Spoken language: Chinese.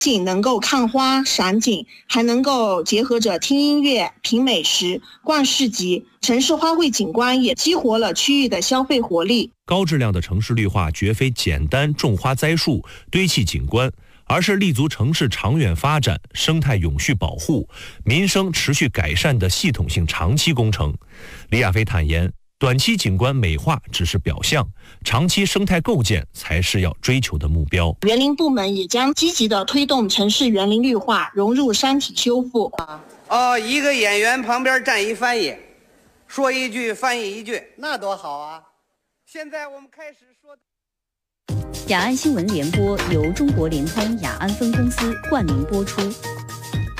仅能够看花赏景，还能够结合着听音乐、品美食、逛市集。城市花卉景观也激活了区域的消费活力。 高质量的城市绿化绝非简单种花栽树、堆砌景观，而是立足城市长远发展、生态永续保护、民生持续改善的系统性长期工程。李亚飞坦言，短期景观美化只是表象，长期生态构建才是要追求的目标。 园林部门也将积极地推动城市园林绿化，融入山体修复。 一个演员旁边站一翻译，说一句翻译一句，那多好啊！现在我们开始说。 雅安新闻联播由中国联通雅安分公司冠名播出。